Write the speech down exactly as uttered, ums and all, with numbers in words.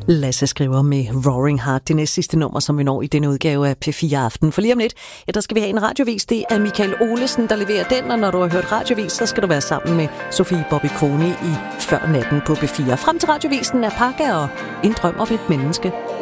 Lasse skriver med Roaring Heart, det næste sidste nummer, som vi når i denne udgave af P fire Aften. For lige om lidt, ja, der skal vi have en radiovis. Det er Michael Olesen, der leverer den, og når du har hørt radiovis, så skal du være sammen med Sofie Bobby Kone i Før Natten på P fire. Frem til radiovisen er Pakke og En drøm om et menneske.